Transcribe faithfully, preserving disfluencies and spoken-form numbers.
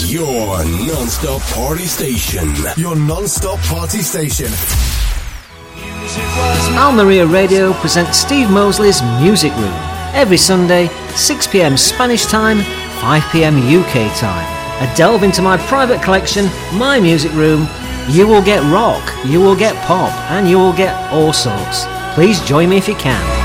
Your non-stop party station. Your non-stop party station. Al Maria Radio presents Steve Mosley's Music Room every Sunday, six p.m. Spanish time, five p.m. U K time. A delve into my private collection, my music room. You will get rock, you will get pop, and you will get all sorts. Please join me if you can.